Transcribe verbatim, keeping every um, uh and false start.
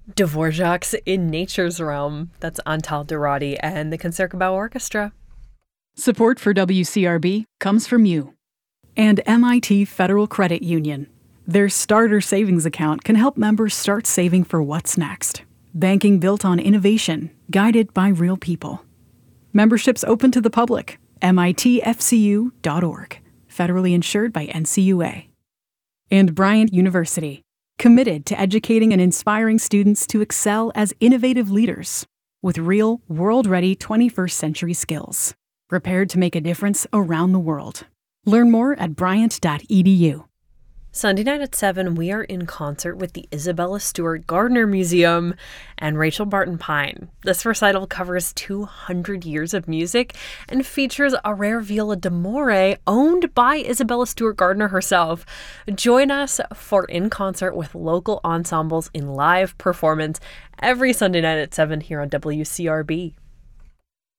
Dvorak's In Nature's Realm. That's Antal Dorati and the Concertgebouw Orchestra. Support for W C R B comes from you. And M I T Federal Credit Union. Their starter savings account can help members start saving for what's next. Banking built on innovation, guided by real people. Membership's open to the public. M I T F C U dot org. Federally insured by N C U A. And Bryant University. Committed to educating and inspiring students to excel as innovative leaders with real, world-ready twenty-first century skills. Prepared to make a difference around the world. Learn more at bryant dot e d u. Sunday night at seven, we are in concert with the Isabella Stewart Gardner Museum and Rachel Barton Pine. This recital covers two hundred years of music and features a rare viola d'amore owned by Isabella Stewart Gardner herself. Join us for In Concert with local ensembles in live performance every Sunday night at seven here on W C R B.